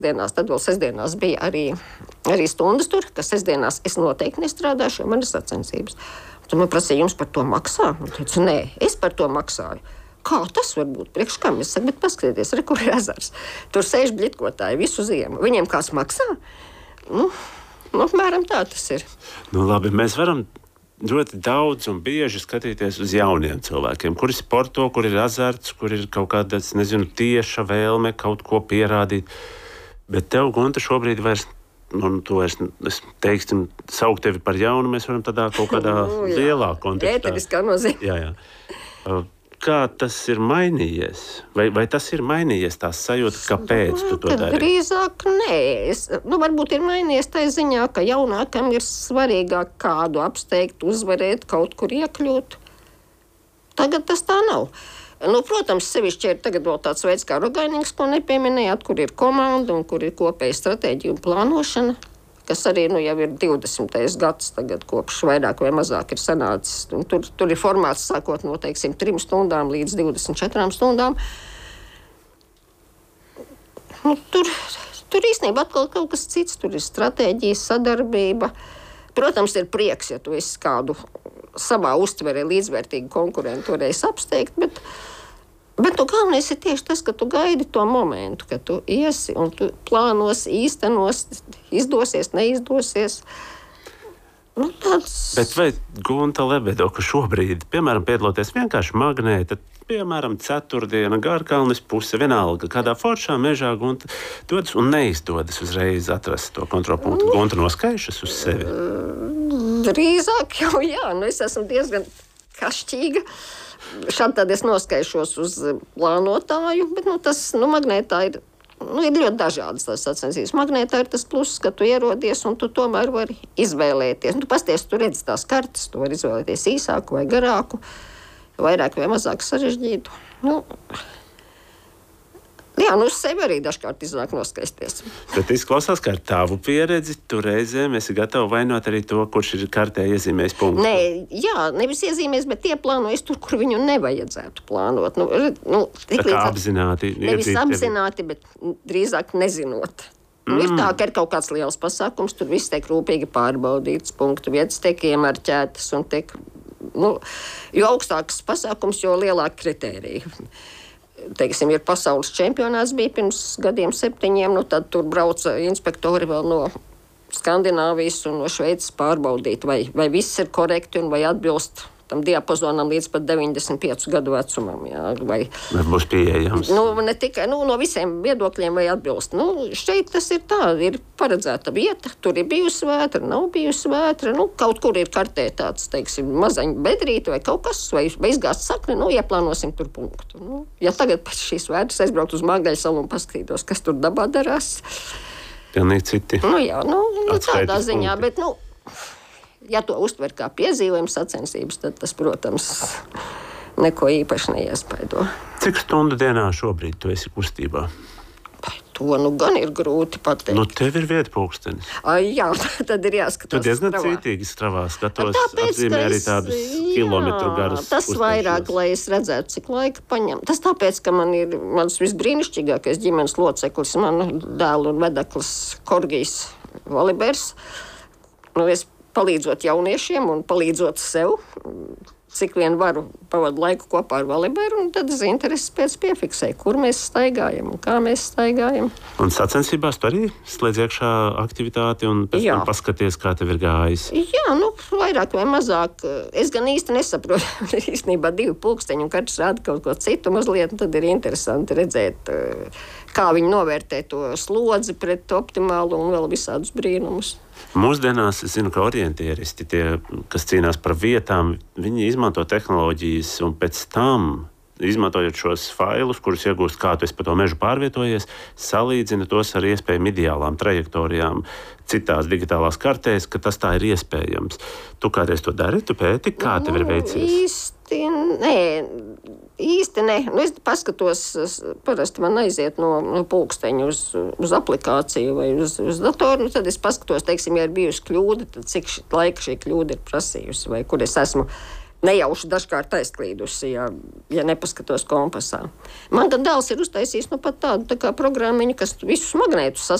dienās, tad vēl sestdienās bija arī stundas tur, ka sestdienās es noteikti nestrādāšu, jo man ir sacensības. Tad man prasīja, jums par to maksā? Un teicu, nē, es par to maksāju. Kā tas var būt? Priekš kam? Es saku, bet paskatieties, re, kur ir ezers. Tur sēž bļitkotāji visu ziemu. Viņiem kāds maksā? Apmēram tā tas ir. Nu, labi, mēs varam ļoti daudz un bieži skatīties uz jauniem cilvēkiem, kuri sporto, kur ir azarts, kur ir kaut kāda, nezinu, tieša vēlme kaut ko pierādīt. Bet tev, Gunta, šobrīd vairs, tu vairs, teiksim, saukt tevi par jaunu, mēs varam tādā kaut kādā lielā kontekstā. Ēteriskā nozīmē. Jā. Kā tas ir mainījies? Vai tas ir mainījies, tās sajūta, kāpēc tu to dari? Drīzāk nē. Varbūt ir mainījies tā ziņā, ka jaunākam ir svarīgāk kādu apsteigt, uzvarēt, kaut kur iekļūt. Tagad tas tā nav. Protams, sevišķi ir tagad vēl tāds veids kā Rogainings, ko nepieminējāt, kur ir komanda un kur ir kopēja stratēģija un plānošana, kas arī jau ir 20. gads tagad, kopš vairāk vai mazāk ir sanācis. Tur ir formāts sākot no, 3 stundām līdz 24 stundām. Tur īstenībā atkal kaut kas cits. Tur ir stratēģija, sadarbība. Protams, ir prieks, ja tu esi kādu savā uztverē līdzvērtīgu konkurentu varēsi apsteigt, bet galvenais ir tieši tas, ka tu gaidi to momentu, ka tu iesi un tu plānos, īstenos, izdosies, neizdosies. Bet vai Gunta Lebedoka šobrīd, piemēram, piedaloties vienkārši magnēta, piemēram, ceturtdiena, Gārkalnis puse, vienalga, kādā foršā mežā Gunta dodas un neizdodas uzreiz atrast to kontrolpunktu? Gunta noskaišas uz sevi? Drīzāk jau jā, es esmu diezgan kašķīga. Šādi tad es noskaišos uz plānotāju, bet tas magnētā ir ļoti dažādas tās sacensības. Magnētā ir tas pluss, ka tu ierodies un tu tomēr vari izvēlēties. Tu pasties, tu redzi tās kartes, tu vari izvēlēties īsāku vai garāku, vairāk vai mazāk sarežģītu. Jā, uz sevi arī dažkārt iznāk noskaisties. Bet izklausās, ka ar tavu pieredzi tu reizēm esi gatava vainot arī to, kurš ir kartē iezīmējis punktu. Nevis iezīmēs, bet ieplānojas tur, kur viņu nevajadzētu plānot. Tā kā apzināti. Nevis apzināti, bet drīzāk nezinot. Ir tā, ka ir kaut kāds liels pasākums, tur viss tiek rūpīgi pārbaudīts, punktu vietas tiek iemarķētas un tiek, jo augstāks pasākums, jo lielāk kritērija. Teiksim, ir pasaules čempionāts bija pirms gadiem 7, tad tur brauca inspektori vēl no Skandināvijas un no Šveices pārbaudīt, vai viss ir korekti un vai atbilst tam diapazonam līdz pat 95 gadu vecumam. Jā, vai būs pieejams. Ne tikai no visiem viedokļiem vai atbilst. Šeit tas ir tā, ir paredzēta vieta, tur ir bijusi vētra, nav bijusi vētra, kaut kur ir kartē tāds, teiksim, mazaņa bedrīte vai kaut kas, vai izgāzt sakni, ieplānosim tur punktu. Ja tagad pēc šīs vētras aizbraukt uz Mākdaļsalu un paskatītos, kas tur dabā darās. Pilnīgi citi. Tādā ziņā, bet, ja to uztver kā piezīmējumu sacensības, tad tas, protams, neko īpaši neiespaido. Cik stundu dienā šobrīd tu esi kustībā? To gan ir grūti pateikt. Tev ir vieta pulkstenis. Jā, tad ir jāskatās. Tu diezgan cītīgi stravā skatos, apzīmē arī tādus kilometru garus. Tas vairāk, lai es redzētu, cik laika paņem. Tas tāpēc, ka man ir mans visbrīnišķīgākais ģimenes loceklis, manu dēlu un vedeklis Korgijs Valibers. Es palīdzot jauniešiem un palīdzot sev, cik vien varu pavadu laiku kopā ar Valiberu, un tad es intereses pēc piefiksēju, kur mēs staigājam un kā mēs staigājam. Un sacensībās tu arī slēdz iekšā aktivitāti un pēc tam paskaties, kā tev ir gājis? Jā, vairāk vai mazāk. Es gan īsti nesaprotu, īstenībā 2 pulksteņi un katrs rāda kaut ko citu mazliet, un tad ir interesanti redzēt, kā viņi novērtē to slodzi pret optimālu un vēl visādus brīnumus. Mūsdienās, es zinu, ka orientieristi, tie, kas cīnās par vietām, viņi izmanto tehnoloģijas un pēc tam, izmantojot šos failus, kurus iegūst, kā tu esi pa to mežu pārvietojies, salīdzina tos ar iespējām ideālām trajektorijām citās digitālās kartēs, ka tas tā ir iespējams. Tu kādreiz to dari? Tu pēti, kā tev ir veicies? Īsti nē. Es paskatos, parasti man aiziet no pulksteņa uz aplikāciju vai uz datoru, tad es paskatos, teiksim, ja ir bijusi kļūda, tad cik laika šī kļūda ir prasījusi vai kur es esmu nejauši dažkārt aizklīdusi, ja nepaskatos kompasā. Man gan dēls ir uztaisījis pat tādu tā kā programmiņu, kas visus magnētus